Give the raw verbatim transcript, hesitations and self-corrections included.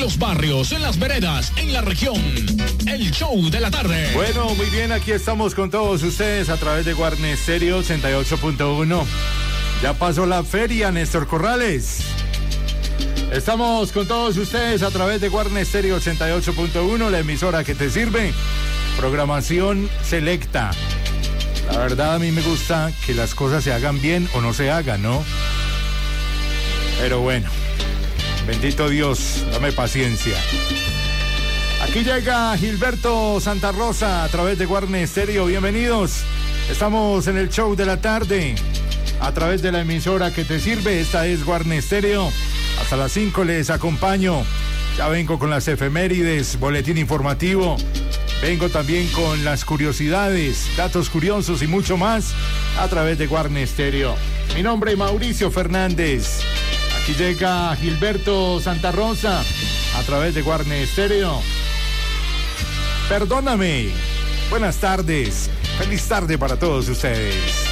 los barrios, en las veredas, en la región. El show de la tarde. Bueno, muy bien, aquí estamos con todos ustedes a través de Guarne Stereo ochenta y ocho punto uno. Ya pasó la feria, Néstor Corrales. Estamos con todos ustedes a través de Guarne Stereo ochenta y ocho punto uno, la emisora que te sirve. Programación selecta. La verdad, a mí me gusta que las cosas se hagan bien o no se hagan, ¿no? Pero bueno, bendito Dios, dame paciencia. Aquí llega Gilberto Santa Rosa a través de Guarne Stereo. Bienvenidos. Estamos en el show de la tarde a través de la emisora que te sirve. Esta es Guarne Stereo. Hasta las cinco les acompaño. Ya vengo con las efemérides, boletín informativo. Vengo también con las curiosidades, datos curiosos y mucho más a través de Guarne Stereo. Mi nombre es Mauricio Fernández. Aquí llega Gilberto Santa Rosa a través de Guarne Stereo. Perdóname. Buenas tardes. Feliz tarde para todos ustedes.